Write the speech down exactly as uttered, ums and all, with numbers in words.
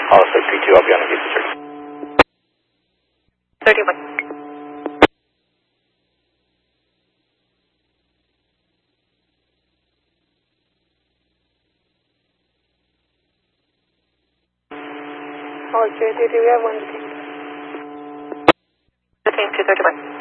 Hollister three two, I'll be on the Houston thirty. thirty-one. Hollister three two, we have one. Detain two thirty-one.